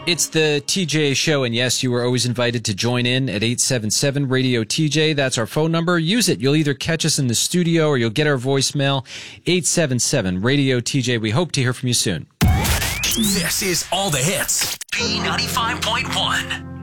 It's the TJ Show, and yes, you are always invited to join in at 877-RADIO-TJ. That's our phone number. Use it. You'll either catch us in the studio or you'll get our voicemail, 877-RADIO-TJ. We hope to hear from you soon. This is All the Hits, B95.1.